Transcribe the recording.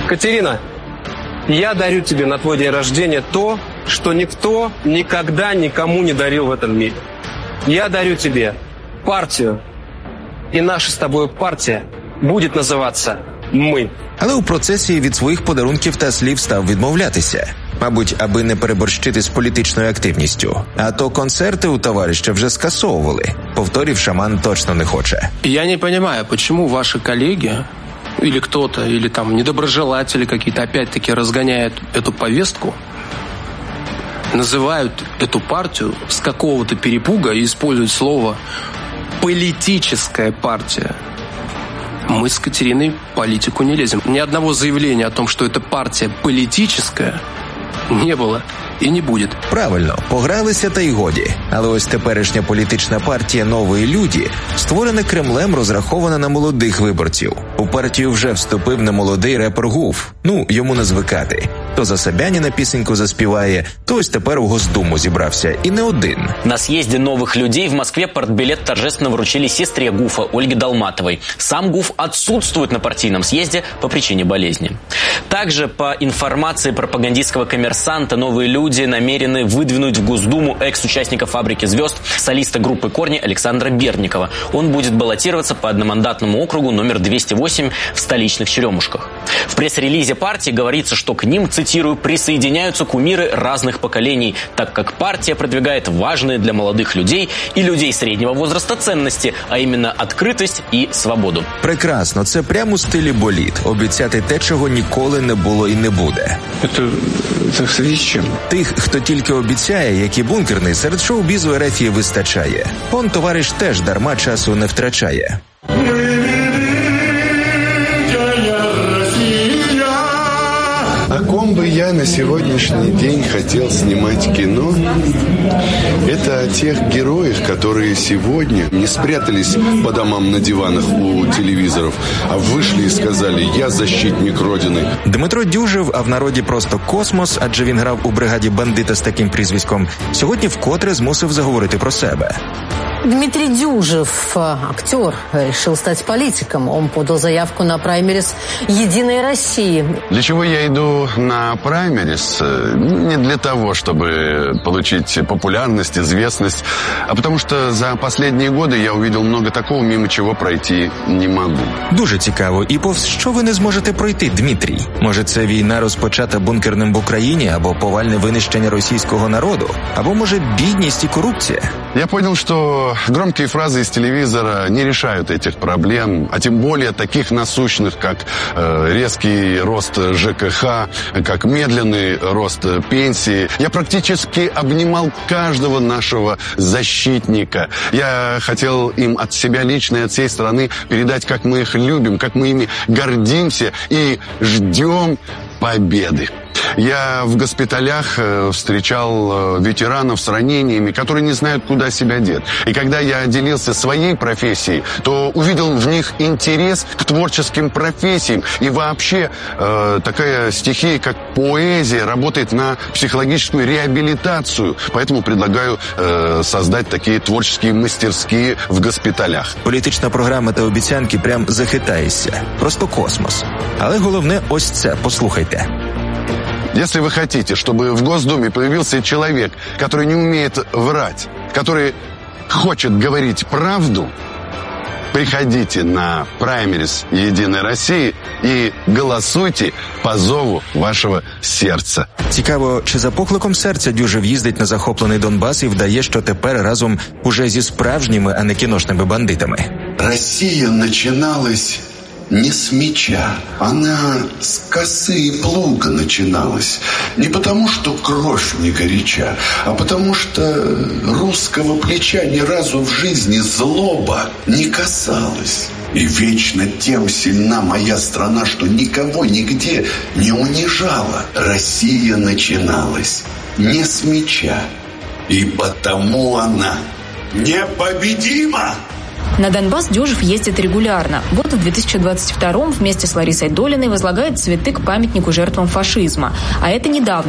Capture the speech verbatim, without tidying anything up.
Катерина, я дарю тебе на твой день рождения то, что никто никогда никому не дарил в этом мире. Я дарю тебе партию. И наша с тобой партия будет називатися «Ми». Але у процесі від своїх подарунків та слів став відмовлятися. Мабуть, аби не переборщити з політичною активністю. А то концерти у товариша вже скасовували. Повторів шаман точно не хоче. Я не понимаю, почему ваши коллеги или кто-то, или там недоброжелатели какие-то опять-таки разгоняют эту повестку, называют эту партию с какого-то перепуга и используют слово «политическая партия». Мы с Катериной в политику не лезем. Ни одного заявления о том, что эта партия политическая, не было і не буде. Правильно, погралися та й годі. Але ось теперішня політична партія «Нові люди» створена Кремлем, розрахована на молодих виборців. У партію вже вступив немолодий репер Гуф. Ну, йому не звикати. То за Собяніна пісеньку заспіває, то ось тепер у Госдуму зібрався. І не один. На съезде «Новых людей» в Москве партбилет торжественно вручили сестре Гуфа Ольге Долматовой. Сам Гуф отсутствует на партийном съезде по причине болезни. Также, по информации пропагандистского коммерсанта, «Новые люди» намерены выдвинуть в Госдуму экс-участника «Фабрики звезд», солиста группы «Корни» Александра Бердникова. Он будет баллотироваться по одномандатному округу номер двести восемь в столичных Черемушках. В пресс-релизе партии говорится, что к ним, цитирую, присоединяются кумиры разных поколений, так как партия продвигает важные для молодых людей и людей среднего возраста ценности, а именно открытость и свободу. Прекрасно. Це прямо у стилі боліт. Обіцяти те, чого ніколи не було і не буде. Це, це в связи з чим? Тих, хто тільки обіцяє, як і бункерний, серед шоу-бізу Ерефії вистачає. Он товариш теж дарма часу не втрачає. О ком бы я на сегодняшний день хотел снимать кино, это о тех героях, которые сегодня не спрятались по домам на диванах у телевизоров, а вышли и сказали «Я защитник Родины». Дмитро Дюжев, а в народі просто Космос, адже він грав у бригаді бандита з таким прізвиськом, сьогодні вкотре змусив заговорити про себе. Дмитрий Дюжев, актер, решил стать политиком. Он подал заявку на праймерис «Единой России». Для чего я иду на праймерис? Не для того, чтобы получить популярность, известность, а потому что за последние годы я увидел много такого, мимо чего пройти не могу. Дуже цікаво. І повз що ви не зможете пройти, Дмитрій? Може, це війна розпочата бункерним в Україні, або повальне винищення російського народу? Або, може, бідність і корупція? Я понял, что громкие фразы из телевизора не решают этих проблем, а тем более таких насущных, как э, резкий рост ЖКХ, как медленный рост пенсии. Я практически обнимал каждого нашего защитника. Я хотел им от себя лично и от всей страны передать, как мы их любим, как мы ими гордимся и ждем победы. Я в госпиталях встречал ветеранов с ранениями, которые не знают, куда себя деть. И когда я делился своей профессией, то увидел в них интерес к творческим профессиям. И вообще э, такая стихия, как поэзия, работает на психологическую реабилитацию. Поэтому предлагаю э, создать такие творческие мастерские в госпиталях. Політична програма та обіцянки прям захитаєшся. Просто космос. Але головне ось це, послухайте. Если вы хотите, чтобы в Госдуме появился человек, который не умеет врать, который хочет говорить правду, приходите на праймерис «Единой России» и голосуйте по зову вашего сердца. Цікаво, чи за покликом серця Дюжев їздить на захоплений Донбас і вдає, що тепер разом уже зі справжніми, а не кіношними бандитами. Россия начиналась не с меча, она с косы и плуга начиналась. Не потому, что кровь не горяча, а потому, что русского плеча ни разу в жизни злоба не касалась. И вечно тем сильна моя страна, что никого нигде не унижала. Россия начиналась не с меча, и потому она непобедима. На Донбасс Дюжев ездит регулярно. Вот в две тысячи двадцать втором вместе с Ларисой Долиной возлагает цветы к памятнику жертвам фашизма. А это недавно